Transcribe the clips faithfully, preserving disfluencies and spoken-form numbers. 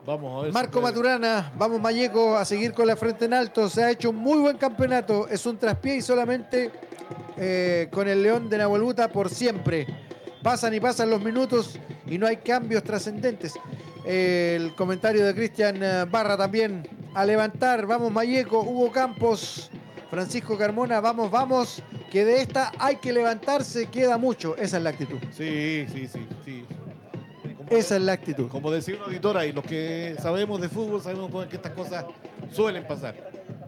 Vamos a ver. Marco si puede... Maturana, vamos Malleco a seguir con la frente en alto. Se ha hecho un muy buen campeonato. Es un traspié y solamente eh, con el León de Nahuelbuta por siempre. Pasan y pasan los minutos y no hay cambios trascendentes. Eh, el comentario de Cristian Barra también. A levantar, vamos Malleco, Hugo Campos, Francisco Carmona, vamos, vamos. Que de esta hay que levantarse, queda mucho. Esa es la actitud. Sí, sí, sí, sí. Como Esa de, es la actitud. Como decía una auditora, y los que sabemos de fútbol sabemos que estas cosas suelen pasar.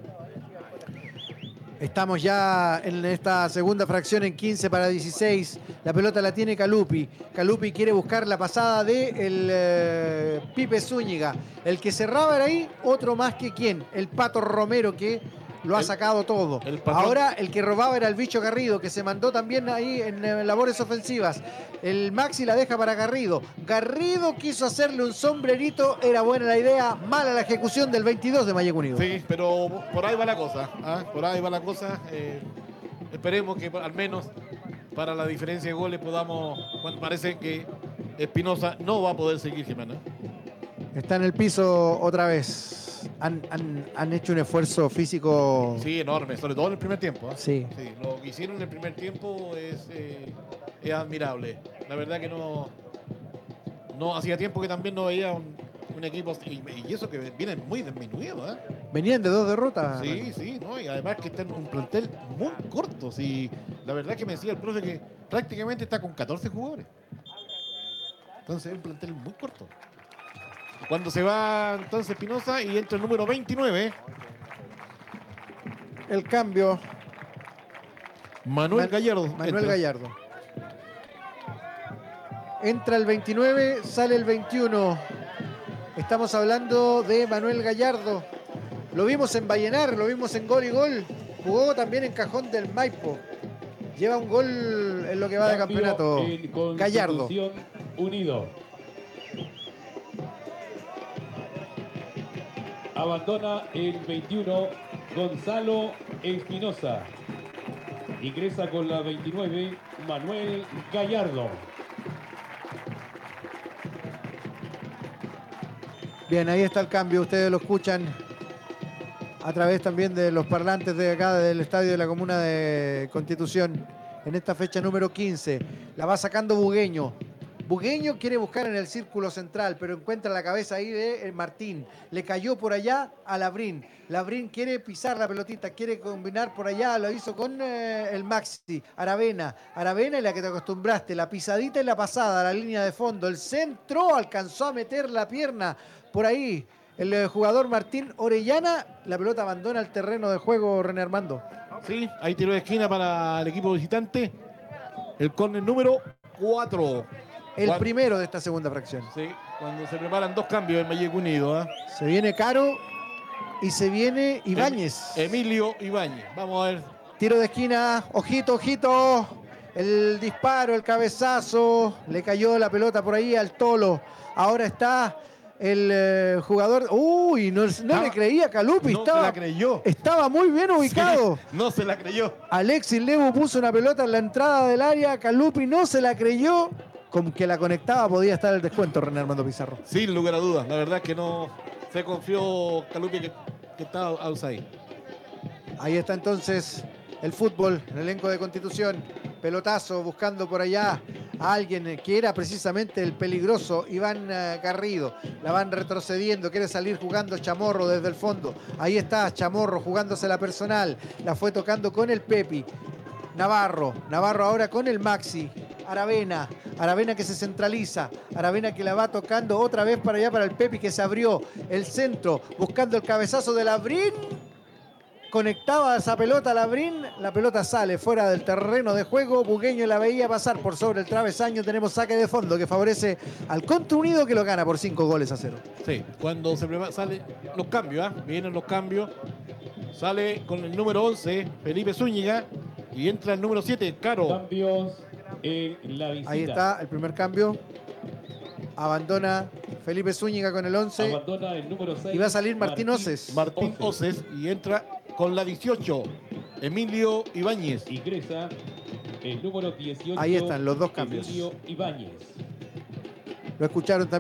Estamos ya en esta segunda fracción en quince para dieciséis. La pelota la tiene Calupi. Calupi quiere buscar la pasada de el eh, Pipe Zúñiga. El que cerraba era ahí, otro más que quién. El Pato Romero que lo ha El- sacado todo. el patrón- Ahora el que robaba era el Bicho Garrido, que se mandó también ahí en eh, labores ofensivas. El Maxi la deja para Garrido. Garrido quiso hacerle un sombrerito. Era buena la idea, mala la ejecución del veintidós de Malleco Unido. Sí, pero por ahí va la cosa. ¿ah? Por ahí va la cosa. Eh, esperemos que al menos para la diferencia de goles podamos. Bueno, parece que Espinosa no va a poder seguir, Jimena. Está en el piso otra vez. Han, han- han hecho un esfuerzo físico. Sí, enorme, sobre todo en el primer tiempo. ¿ah? Sí. Sí, lo que hicieron en el primer tiempo es, eh, es admirable. La verdad que no, no hacía tiempo que también no veía un, un equipo y, y eso que viene muy disminuido. ¿eh? Venían de dos derrotas. Sí, sí, ¿no? Y además que está en un plantel muy corto. Sí, la verdad que me decía el profe que prácticamente está con catorce jugadores. Entonces es un plantel muy corto. Cuando se va entonces Espinosa y entra el número veintinueve, El cambio. Manuel Man- Gallardo. Manuel entra. Gallardo. Entra el veintinueve, sale el veintiuno. Estamos hablando de Manuel Gallardo. Lo vimos en Vallenar, lo vimos en Gol y Gol. Jugó también en Cajón del Maipo. Lleva un gol en lo que va de Cambio campeonato. en Gallardo. Constitución Unido. Abandona el veintiuno Gonzalo Espinosa. Ingresa con la veintinueve Manuel Gallardo. Bien, ahí está el cambio. Ustedes lo escuchan a través también de los parlantes de acá del estadio de la Comuna de Constitución. En esta fecha número quince. La va sacando Bugueño. Bugueño quiere buscar en el círculo central, pero encuentra la cabeza ahí de Martín. Le cayó por allá a Labrín. Labrín quiere pisar la pelotita, quiere combinar por allá, lo hizo con eh, el Maxi. Aravena, Aravena es la que te acostumbraste, la pisadita y la pasada, la línea de fondo. El centro alcanzó a meter la pierna por ahí. El eh, jugador Martín Orellana, la pelota abandona el terreno de juego, René Armando. Sí, hay tiro de esquina para el equipo visitante. El córner número cuatro. El Cuando, primero de esta segunda fracción. sí, cuando se preparan dos cambios en Malleco Unido. ¿eh? Se viene Caro y se viene Ibáñez. Em, Emilio Ibáñez. Vamos a ver. Tiro de esquina, ojito, ojito. El disparo, el cabezazo. Le cayó la pelota por ahí al Tolo. Ahora está el eh, jugador. Uy, no, no Estaba, le creía a Calupi. No estaba, se la creyó. Estaba muy bien ubicado. Sí, no se la creyó. Alexis Lebu puso una pelota en la entrada del área. Calupi no se la creyó. Con que la conectaba podía estar el descuento, René Armando Pizarro. Sin lugar a dudas. La verdad es que no se confió Calupi que, que estaba outside. Ahí está entonces el fútbol, el elenco de Constitución. Pelotazo buscando por allá a alguien que era precisamente el peligroso Iván Garrido. La van retrocediendo, quiere salir jugando Chamorro desde el fondo. Ahí está Chamorro jugándose la personal. La fue tocando con el Pepi. Navarro, Navarro ahora con el Maxi. Aravena, Aravena que se centraliza, Aravena que la va tocando otra vez para allá para el Pepi que se abrió el centro, buscando el cabezazo de Labrín, conectaba esa pelota a Labrín, la pelota sale fuera del terreno de juego, Bugueño la veía pasar por sobre el travesaño, tenemos saque de fondo que favorece al Contra Unido que lo gana por cinco goles a cero. Sí, cuando se prepara, sale los cambios, ¿eh? Vienen los cambios, sale con el número once, Felipe Zúñiga, y entra el número siete, Caro. Cambios en la visita. Ahí está el primer cambio. Abandona Felipe Zúñiga con el once. Abandona el número seis. Y va a salir Martín Oces. Martín Oces y entra con la dieciocho, Emilio Ibáñez. Ingresa el número dieciocho. Ahí están los dos cambios. Emilio Ibáñez. Lo escucharon también.